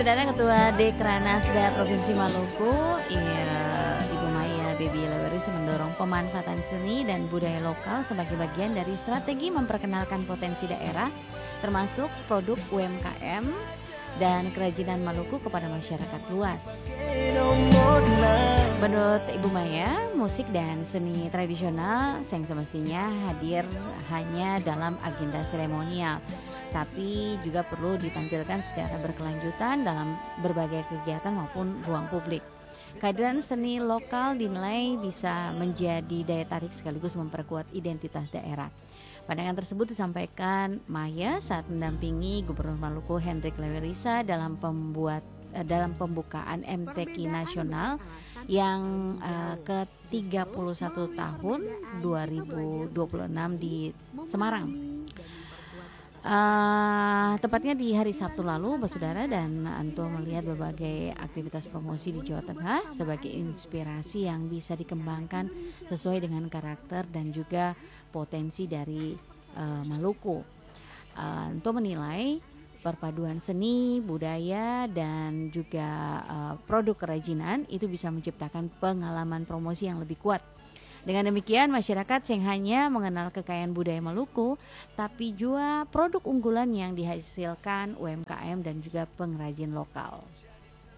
Saudara Ketua Dekranasda Provinsi Maluku, Ibu Maya Baby Lewerus mendorong pemanfaatan seni dan budaya lokal sebagai bagian dari strategi memperkenalkan potensi daerah, termasuk produk UMKM dan kerajinan Maluku kepada masyarakat luas. Menurut Ibu Maya, musik dan seni tradisional yang semestinya hadir hanya dalam agenda seremonial, tapi juga perlu ditampilkan secara berkelanjutan dalam berbagai kegiatan maupun ruang publik. Kehadiran seni lokal dinilai bisa menjadi daya tarik sekaligus memperkuat identitas daerah. Pandangan tersebut disampaikan Maya saat mendampingi Gubernur Maluku Hendrik Lewerisa dalam pembukaan MTQ Nasional yang ke-31 tahun 2026 di Semarang. Tepatnya di hari Sabtu lalu, Saudara, dan Anto melihat berbagai aktivitas promosi di Jawa Tengah sebagai inspirasi yang bisa dikembangkan sesuai dengan karakter dan juga potensi dari Maluku. Anto menilai perpaduan seni, budaya, dan juga produk kerajinan itu bisa menciptakan pengalaman promosi yang lebih kuat. Dengan demikian, masyarakat yang hanya mengenal kekayaan budaya Maluku, tapi juga produk unggulan yang dihasilkan UMKM dan juga pengrajin lokal.